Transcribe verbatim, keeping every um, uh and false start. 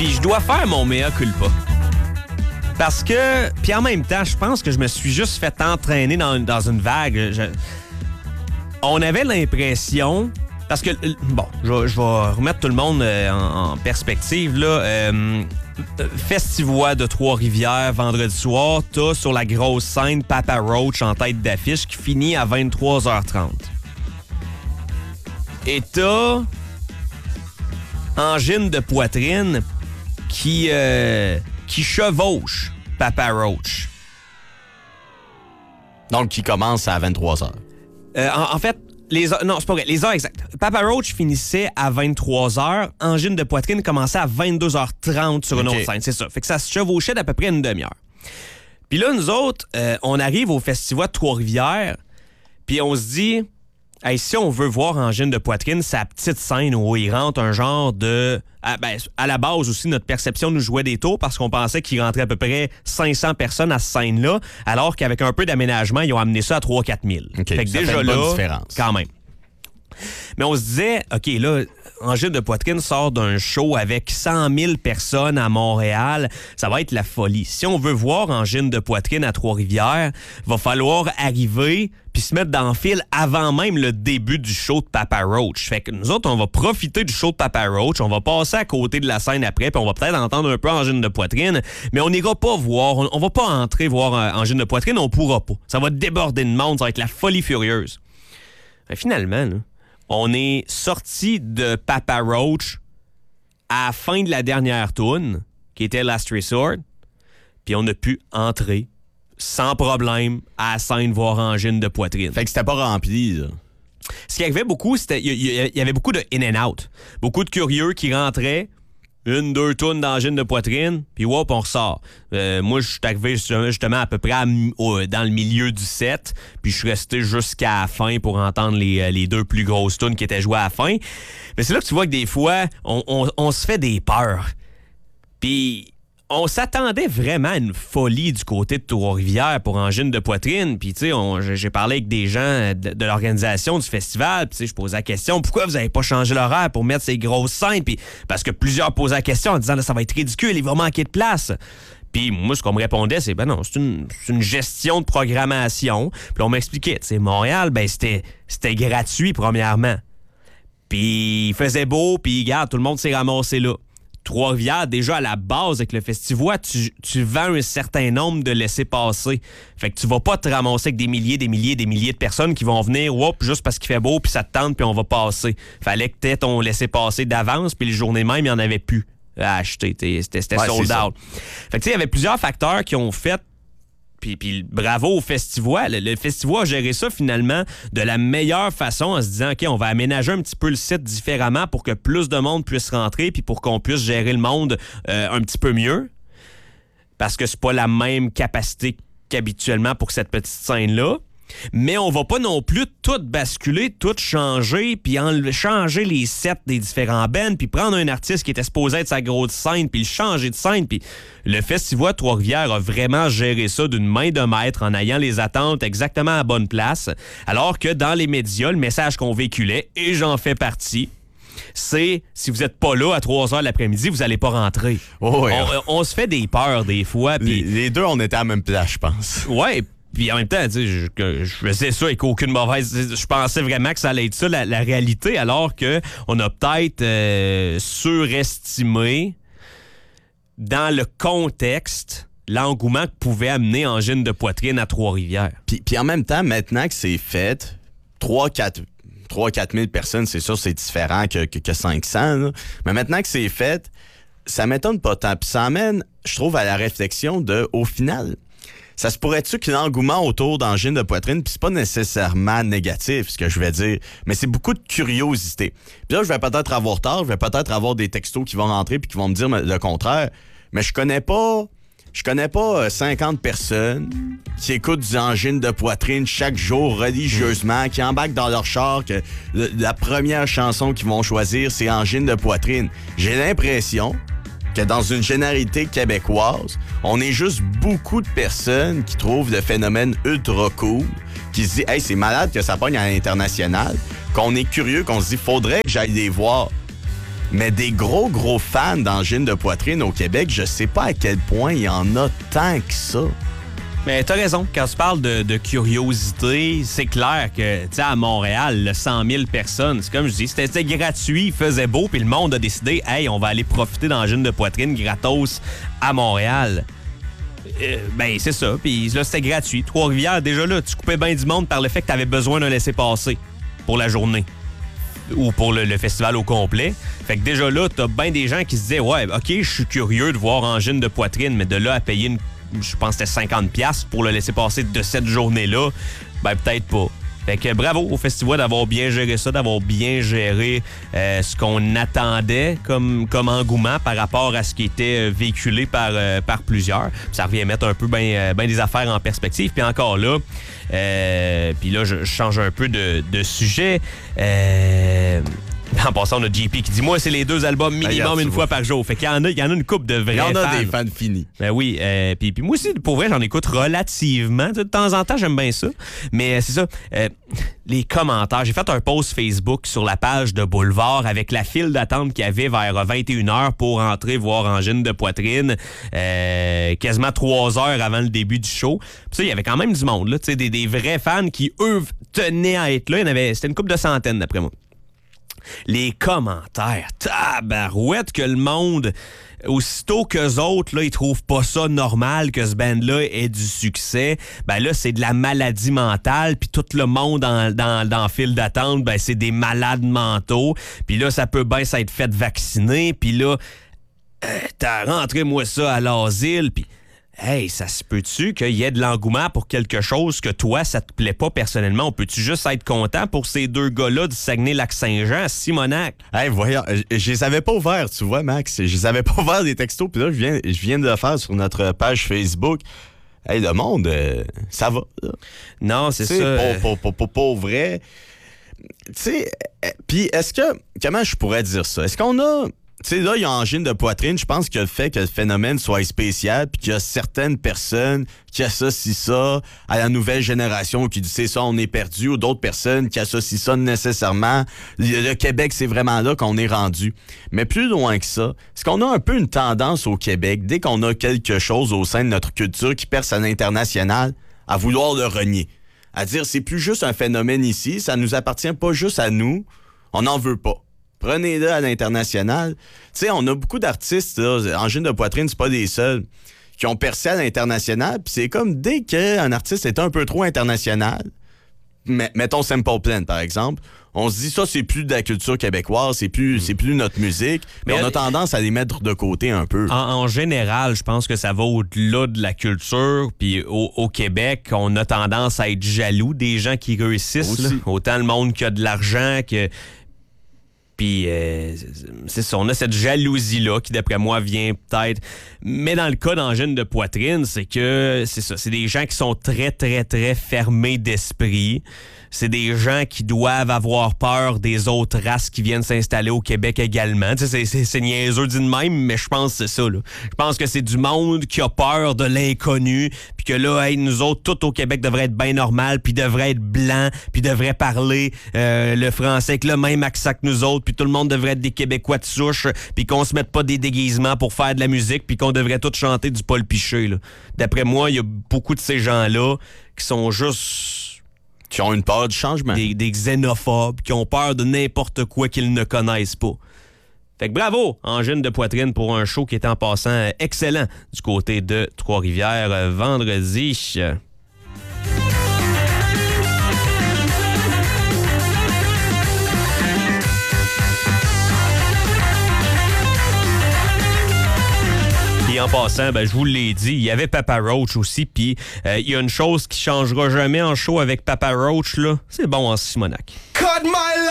Puis je dois faire mon mea culpa. Parce que, puis en même temps, je pense que je me suis juste fait entraîner dans, dans une vague. Je, on avait l'impression... Parce que, bon, je, je vais remettre tout le monde en, en perspective, là. Euh, Festivois de Trois-Rivières, vendredi soir, t'as sur la grosse scène Papa Roach en tête d'affiche qui finit à vingt-trois heures trente. Et t'as Angine de Poitrine qui, euh, qui chevauche Papa Roach. Donc, qui commence à vingt-trois heures. Euh, en, en fait, les heures, non, c'est pas vrai. Les heures exactes. Papa Roach finissait à vingt-trois heures. Angine de Poitrine commençait à vingt-deux heures trente sur une okay. autre scène. C'est ça. Fait que ça se chevauchait d'à peu près une demi-heure. Puis là, nous autres, euh, on arrive au Festival de Trois-Rivières, puis on se dit, hey, si on veut voir Angine de Poitrine, sa petite scène où il rentre un genre de... À, ben, à la base aussi, notre perception nous jouait des tours parce qu'on pensait qu'il rentrait à peu près cinq cents personnes à cette scène-là, alors qu'avec un peu d'aménagement, ils ont amené ça à trois à quatre mille. Okay, fait que ça déjà fait une là, bonne différence. Quand même. Mais on se disait, OK, là, Angine de Poitrine sort d'un show avec cent mille personnes à Montréal. Ça va être la folie. Si on veut voir Angine de Poitrine à Trois-Rivières, va falloir arriver puis se mettre dans le fil avant même le début du show de Papa Roach. Fait que nous autres, on va profiter du show de Papa Roach, on va passer à côté de la scène après, puis on va peut-être entendre un peu Angine de Poitrine, mais on n'ira pas voir, on, on va pas entrer voir euh, Angine de Poitrine, on pourra pas. Ça va déborder de monde, ça va être la folie furieuse. Mais finalement, là, on est sorti de Papa Roach à la fin de la dernière toune, qui était Last Resort, puis on a pu entrer sans problème à la scène voir Angine de Poitrine. Fait que c'était pas rempli, là. Ce qui arrivait beaucoup, c'était il y, y, y avait beaucoup de in and out. Beaucoup de curieux qui rentraient, une, deux tounes d'Angine de Poitrine, puis hop, on ressort. Euh, moi, je suis arrivé justement à peu près à, au, dans le milieu du set, puis je suis resté jusqu'à la fin pour entendre les, les deux plus grosses tunes qui étaient jouées à la fin. Mais c'est là que tu vois que des fois, on, on, on se fait des peurs. Puis on s'attendait vraiment à une folie du côté de Trois-Rivières pour Angine de Poitrine. Puis, tu sais, j'ai parlé avec des gens de, de l'organisation du festival. Puis, tu sais, je posais la question, pourquoi vous n'avez pas changé l'horaire pour mettre ces grosses scènes? Puis, parce que plusieurs posaient la question en disant, là, ça va être ridicule, il va manquer de place. Puis, moi, ce qu'on me répondait, c'est, ben non, c'est une, c'est une gestion de programmation. Puis, on m'expliquait, tu sais, Montréal, ben, c'était, c'était gratuit, premièrement. Puis, il faisait beau, puis, regarde, tout le monde s'est ramassé là. Trois-Rivières, déjà à la base avec le festival, tu, tu vends un certain nombre de laissez-passer. Fait que tu vas pas te ramasser avec des milliers, des milliers, des milliers de personnes qui vont venir, whoop, juste parce qu'il fait beau, puis ça te tente, puis on va passer. Fallait que t'aies ton laissez-passer d'avance, puis les journées même, il n'y en avait plus à acheter. C'était, c'était ouais, sold out. Fait que tu sais, il y avait plusieurs facteurs qui ont fait. Puis, puis bravo au festival. Le, le festival a géré ça finalement de la meilleure façon en se disant, OK, on va aménager un petit peu le site différemment pour que plus de monde puisse rentrer puis pour qu'on puisse gérer le monde euh, un petit peu mieux. Parce que c'est pas la même capacité qu'habituellement pour cette petite scène-là. Mais on va pas non plus tout basculer, tout changer, puis enlever, changer les sets des différents bands, puis prendre un artiste qui était supposé être sa grosse scène, puis le changer de scène. Puis le Festival Trois-Rivières a vraiment géré ça d'une main de maître en ayant les attentes exactement à la bonne place. Alors que dans les médias, le message qu'on véhiculait, et j'en fais partie, c'est si vous n'êtes pas là à trois heures l'après-midi, vous n'allez pas rentrer. Oh, ouais. on, on se fait des peurs des fois. Pis... Les, les deux, on était à la même place, je pense. Ouais. Puis en même temps, tu sais, je, je faisais ça avec aucune mauvaise... Je pensais vraiment que ça allait être ça, la, la réalité, alors que on a peut-être euh, surestimé dans le contexte l'engouement que pouvait amener Angine de Poitrine à Trois-Rivières. Puis, puis en même temps, maintenant que c'est fait, trois à quatre mille personnes, c'est sûr, c'est différent que, que, que cinq cents. Là. Mais maintenant que c'est fait, ça m'étonne pas tant. Puis ça amène, je trouve, à la réflexion de, au final... Ça se pourrait-tu que l'engouement autour d'Angine de Poitrine, puis c'est pas nécessairement négatif, ce que je vais dire, mais c'est beaucoup de curiosité. Puis là, je vais peut-être avoir tort, je vais peut-être avoir des textos qui vont rentrer puis qui vont me dire le contraire, mais je connais pas... Je connais pas cinquante personnes qui écoutent du Angine de Poitrine chaque jour religieusement, qui embarquent dans leur char, que le, la première chanson qu'ils vont choisir, c'est Angine de Poitrine. J'ai l'impression que dans une généralité québécoise, on est juste beaucoup de personnes qui trouvent le phénomène ultra cool, qui se disent « Hey, c'est malade que ça pogne à l'international », qu'on est curieux, qu'on se dit « Faudrait que j'aille les voir ». Mais des gros, gros fans d'angine de poitrine au Québec, je sais pas à quel point il y en a tant que ça. Mais t'as raison, quand tu parles de, de curiosité, c'est clair que, tu sais, à Montréal, le cent mille personnes, c'est comme je dis, c'était, c'était gratuit, il faisait beau, puis le monde a décidé, hey, on va aller profiter d'angine de poitrine gratos à Montréal. Euh, ben, c'est ça, puis là, c'était gratuit. Trois-Rivières, déjà là, tu coupais bien du monde par le fait que t'avais besoin d'un laissez-passer pour la journée ou pour le, le festival au complet. Fait que déjà là, t'as bien des gens qui se disaient, ouais, OK, je suis curieux de voir angine de poitrine, mais de là à payer une je pense que c'était cinquante dollars pour le laisser passer de cette journée-là, ben peut-être pas. Fait que bravo au festival d'avoir bien géré ça, d'avoir bien géré euh, ce qu'on attendait comme, comme engouement par rapport à ce qui était véhiculé par, euh, par plusieurs. Puis ça revient mettre un peu bien ben des affaires en perspective. Puis encore là, euh, puis là, je, je change un peu de, de sujet. Euh, En passant, on a J P qui dit « Moi, c'est les deux albums minimum Regarde, une fois vois. par jour. » Fait qu'il y en a, il y en a une couple de vrais fans. Il y en a fans. Des fans finis. Ben oui. Euh, puis, puis moi aussi, pour vrai, j'en écoute relativement. De temps en temps, j'aime bien ça. Mais euh, c'est ça. Euh, les commentaires. J'ai fait un post Facebook sur la page de Boulevard avec la file d'attente qu'il y avait vers vingt et une heures pour entrer voir Angine de poitrine. Euh, quasiment trois heures avant le début du show. Puis ça, il y avait quand même du monde, là. Des, des vrais fans qui, eux, tenaient à être là. Il y en avait, c'était une couple de centaines, d'après moi. Les commentaires, tabarouette que le monde, aussitôt qu'eux autres, là, ils trouvent pas ça normal que ce band-là ait du succès, ben là, c'est de la maladie mentale, puis tout le monde dans, dans, dans le file d'attente, ben c'est des malades mentaux, puis là, ça peut bien s'être fait vacciner, puis là, euh, t'as rentré moi ça à l'asile, puis... Hey, ça se peut-tu qu'il y ait de l'engouement pour quelque chose que toi, ça te plaît pas personnellement? On peut-tu juste être content pour ces deux gars-là du Saguenay-Lac-Saint-Jean, Simonac? Hey, voyons, je, je les avais pas ouverts, tu vois, Max. Je les avais pas ouverts des textos, puis là, je viens, je viens de le faire sur notre page Facebook. Hey, le monde, euh, ça va. Là. Non, c'est T'sais, ça. Pour, pour, pour, pour, pour vrai. Tu sais, puis est-ce que... Comment je pourrais dire ça? Est-ce qu'on a... Tu sais, là, il y a angine de poitrine. Je pense que le fait que le phénomène soit spécial puis qu'il y a certaines personnes qui associent ça à la nouvelle génération qui disent « c'est ça, on est perdu » ou d'autres personnes qui associent ça nécessairement. Le, le Québec, c'est vraiment là qu'on est rendu. Mais plus loin que ça, est-ce qu'on a un peu une tendance au Québec, dès qu'on a quelque chose au sein de notre culture qui perce à l'international, à vouloir le renier? À dire « c'est plus juste un phénomène ici, ça nous appartient pas juste à nous, on n'en veut pas ». Prenez-le à l'international. Tu sais, on a beaucoup d'artistes, là, Angine de poitrine, c'est pas des seuls, qui ont percé à l'international. Puis c'est comme dès qu'un artiste est un peu trop international, mettons Simple Plan, par exemple, on se dit ça, c'est plus de la culture québécoise, c'est plus, mm. c'est plus notre musique. Mais, mais on a tendance à les mettre de côté un peu. En, en général, je pense que ça va au-delà de la culture. Puis au, au Québec, on a tendance à être jaloux des gens qui réussissent. Là. Autant le monde qui a de l'argent que... Puis, euh, c'est ça, on a cette jalousie-là qui, d'après moi, vient peut-être... Mais dans le cas d'angine de poitrine, c'est que, c'est ça, c'est des gens qui sont très, très, très fermés d'esprit. C'est des gens qui doivent avoir peur des autres races qui viennent s'installer au Québec également. Tu sais, c'est, c'est, c'est niaiseux dit de même, mais je pense que c'est ça, là. Je pense que c'est du monde qui a peur de l'inconnu, puis que là, hey, nous autres, tout au Québec devrait être bien normal, puis devrait être blanc, puis devrait parler euh, le français avec le même accent que nous autres, puis tout le monde devrait être des Québécois de souche, puis qu'on se mette pas des déguisements pour faire de la musique, puis qu'on devrait tous chanter du Paul Piché, là. D'après moi, il y a beaucoup de ces gens-là qui sont juste... Qui ont une peur du changement. Des, des xénophobes, qui ont peur de n'importe quoi qu'ils ne connaissent pas. Fait que bravo, Angine de poitrine, pour un show qui est en passant excellent du côté de Trois-Rivières euh, vendredi. Et en passant, ben, je vous l'ai dit, il y avait Papa Roach aussi, puis euh, il y a une chose qui changera jamais en show avec Papa Roach, là, c'est bon en Simonac. Cut my